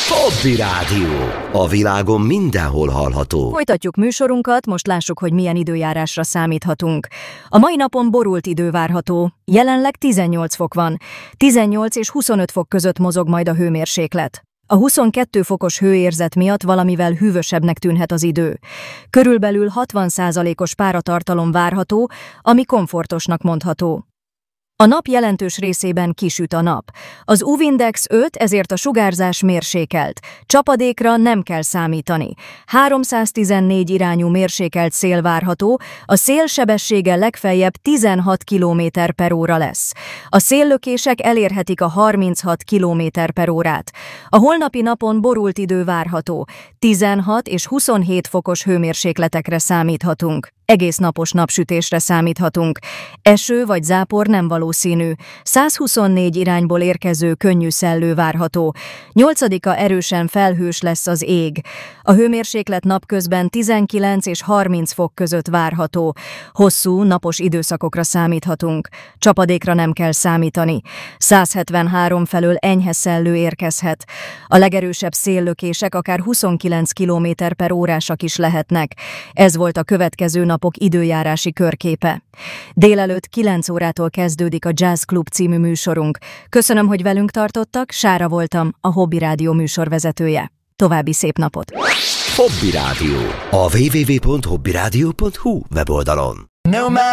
Hobby Rádió. A világon mindenhol hallható. Folytatjuk műsorunkat, most lássuk, hogy milyen időjárásra számíthatunk. A mai napon borult idő várható. Jelenleg 18 fok van. 18 és 25 fok között mozog majd a hőmérséklet. A 22 fokos hőérzet miatt valamivel hűvösebbnek tűnhet az idő. Körülbelül 60%-os páratartalom várható, ami komfortosnak mondható. A nap jelentős részében kisüt a nap. Az UV-index 5, ezért a sugárzás mérsékelt. Csapadékra nem kell számítani. 314 irányú mérsékelt szél várható, a szél sebessége legfeljebb 16 km/óra lesz. A széllökések elérhetik a 36 km/órát. A holnapi napon borult idő várható. 16 és 27 fokos hőmérsékletekre számíthatunk. Egész napos napsütésre számíthatunk. Eső vagy zápor nem valószínű. 124 irányból érkező könnyű szellő várható. 8-a erősen felhős lesz az ég. A hőmérséklet napközben 19 és 30 fok között várható. Hosszú, napos időszakokra számíthatunk. Csapadékra nem kell számítani. 173 felől enyhe szellő érkezhet. A legerősebb széllökések akár 29 km/órásak is lehetnek. Ez volt a következő napok időjárási körképe. Délelőtt 9 órától kezdődik a Jazz Club című műsorunk. Köszönöm, hogy velünk tartottak, Sára voltam, a Hobby Rádió műsorvezetője. További szép napot! Hobby Rádió. A www.hobbyradio.hu weboldalon.